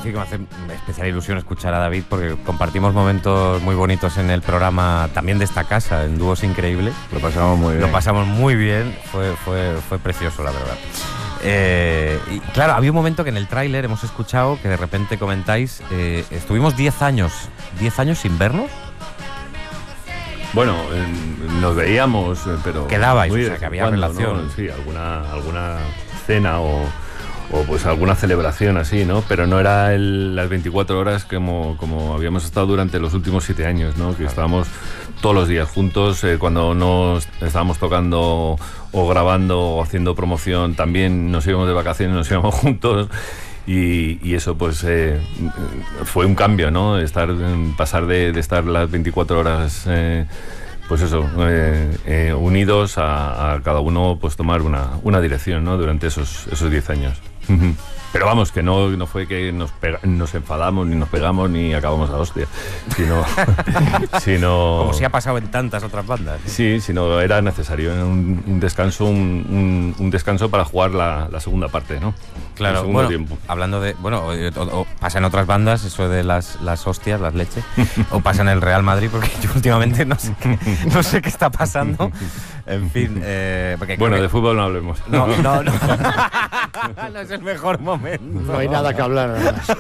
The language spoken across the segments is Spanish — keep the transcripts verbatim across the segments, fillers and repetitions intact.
decir que me hace especial ilusión escuchar a David porque compartimos momentos muy bonitos en el programa también de esta casa, en Dúos Increíbles. Lo pasamos muy bien. Lo pasamos muy bien, fue, fue, fue precioso, la verdad. Eh, y claro, había un momento que en el tráiler hemos escuchado que de repente comentáis, eh, estuvimos diez años, diez años sin vernos. Bueno, eh, nos veíamos, pero... Quedabais, o sea, que había cuando, relación. ¿no? Sí, alguna, alguna cena o, o pues alguna celebración así, ¿no? Pero no era el, las veinticuatro horas como, como habíamos estado durante los últimos siete años, ¿no? Que claro. Estábamos todos los días juntos, eh, cuando nos estábamos tocando o grabando o haciendo promoción, también nos íbamos de vacaciones, nos íbamos juntos. Y, y eso pues eh, fue un cambio, ¿no? Estar, pasar de, de estar las veinticuatro horas eh, pues eso, eh, eh, unidos a, a cada uno pues tomar una, una dirección, ¿no? Durante esos, esos diez años. Pero vamos, que no, no fue que nos, pega, nos enfadamos, ni nos pegamos, ni acabamos a hostia, sino, sino... Como si ha pasado en tantas otras bandas. Sí, sino era necesario, era un, un descanso, un, un, un descanso para jugar la, la segunda parte, ¿no? Claro, bueno, tiempo. Hablando de... Bueno, o, o pasa en otras bandas, eso de las, las hostias, las leches, o pasa en el Real Madrid, porque yo últimamente no sé qué, no sé qué está pasando. En fin... Eh, porque bueno, que... de fútbol no hablemos. No, no, no. No es el mejor momento. No hay nada que hablar, además.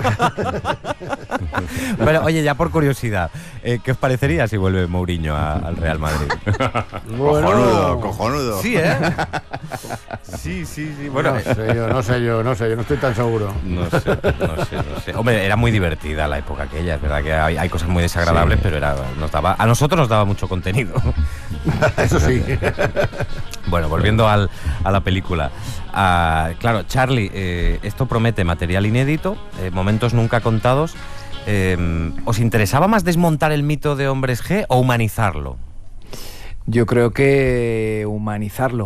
Pero, oye, ya por curiosidad, eh, ¿qué os parecería si vuelve Mourinho a, al Real Madrid? Bueno, cojonudo, cojonudo. Sí, ¿eh? Sí, sí, sí. Bueno, no sé yo, no sé yo, no sé yo, no estoy tan seguro. No sé, no sé, no sé. Hombre, era muy divertida la época aquella, es verdad que hay, hay cosas muy desagradables, sí. Pero era, nos daba, a nosotros nos daba mucho contenido. Eso sí. Bueno, volviendo al, a la película. Uh, claro, Charlie, eh, esto promete material inédito, eh, momentos nunca contados. Eh, ¿Os interesaba más desmontar el mito de Hombres G o humanizarlo? Yo creo que humanizarlo.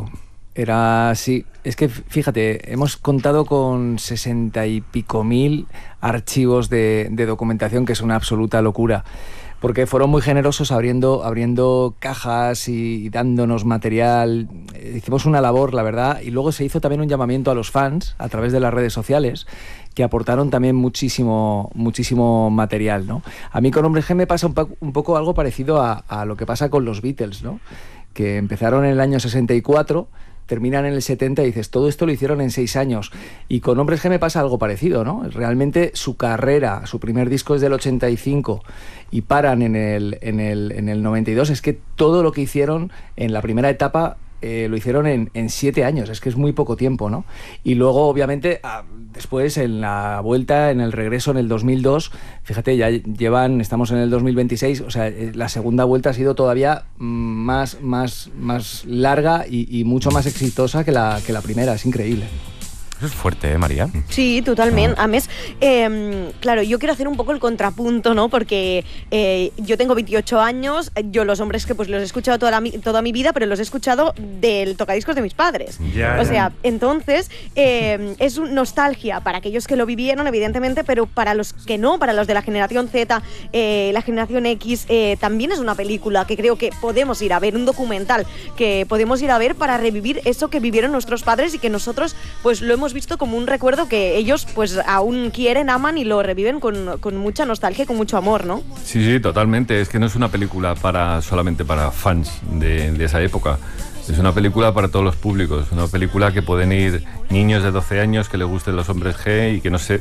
Era así. Es que, fíjate, hemos contado con sesenta y pico mil archivos de, de documentación, que es una absoluta locura. Porque fueron muy generosos abriendo, abriendo cajas y, y dándonos material. Hicimos una labor, la verdad, y luego se hizo también un llamamiento a los fans a través de las redes sociales, que aportaron también muchísimo, muchísimo material, ¿no? A mí con Hombres G me pasa un, po- un poco algo parecido a, a lo que pasa con los Beatles, ¿no? Que empezaron en el año sesenta y cuatro, terminan en el setenta y dices, todo esto lo hicieron en seis años. Y con Hombres G me pasa algo parecido, ¿no? Realmente su carrera, su primer disco es del ochenta y cinco y paran en el, en el, en el noventa y dos. Es que todo lo que hicieron en la primera etapa eh, lo hicieron en, en siete años. Es que es muy poco tiempo, ¿no? Y luego, obviamente, ah, después en la vuelta, en el regreso en el dos mil dos, fíjate, ya llevan, estamos en el dos mil veintiséis, o sea, la segunda vuelta ha sido todavía más, más, más larga y, y mucho más exitosa que la, que la primera. Es increíble. Eso es fuerte, ¿eh, María? Sí, totalment. A més, eh, claro, yo quiero hacer un poco el contrapunto, ¿no? Porque eh, yo tengo veintiocho años, yo los Hombres que pues los he escuchado toda, la, toda mi vida, pero los he escuchado del tocadiscos de mis padres. Ya, o sea, entonces, eh, es un nostalgia para aquellos que lo vivieron, evidentemente, pero para los que no, para los de la generación Z, eh, la generación X, eh, también es una película que creo que podemos ir a ver, un documental que podemos ir a ver para revivir eso que vivieron nuestros padres y que nosotros pues lo hemos visto como un recuerdo que ellos pues aún quieren, aman y lo reviven con, con mucha nostalgia y con mucho amor, ¿no? Sí, sí, totalmente. Es que no es una película para solamente para fans de, de esa época. Es una película para todos los públicos. Una película que pueden ir niños de doce años que les gusten los Hombres G y que no, se,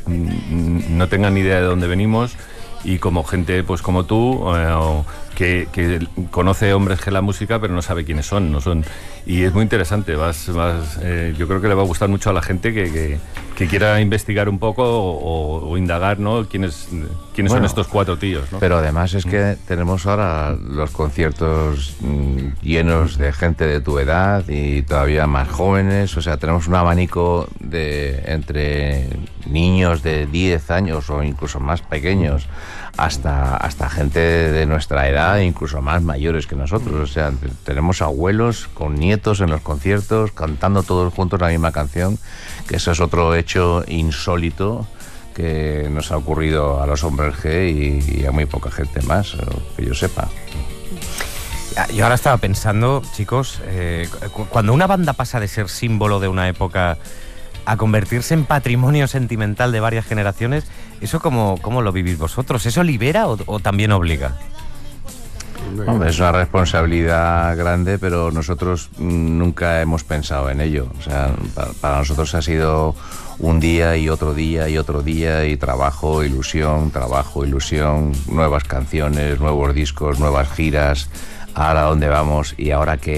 no tengan ni idea de dónde venimos, y como gente pues como tú eh, que, que conoce Hombres G la música pero no sabe quiénes son, no son y es muy interesante. Vas, vas, eh, yo creo que le va a gustar mucho a la gente que, que, que quiera investigar un poco o, o indagar, ¿no? quiénes, quiénes bueno, son estos cuatro tíos, ¿no? Pero además es que tenemos ahora los conciertos mmm, llenos de gente de tu edad y todavía más jóvenes, o sea, tenemos un abanico de entre niños de diez años o incluso más pequeños hasta, hasta gente de nuestra edad e incluso más mayores que nosotros. O sea, tenemos abuelos con nietos en los conciertos cantando todos juntos la misma canción, que eso es otro hecho insólito que nos ha ocurrido a los Hombres G y, y a muy poca gente más, que yo sepa. Yo ahora estaba pensando, chicos, eh, cuando una banda pasa de ser símbolo de una época a convertirse en patrimonio sentimental de varias generaciones, ¿eso cómo, cómo lo vivís vosotros? ¿Eso libera o, o también obliga? Hombre, es una responsabilidad grande, pero nosotros nunca hemos pensado en ello. O sea, para, para nosotros ha sido un día y otro día y otro día, y trabajo, ilusión, trabajo, ilusión, nuevas canciones, nuevos discos, nuevas giras, ahora dónde vamos y ahora qué.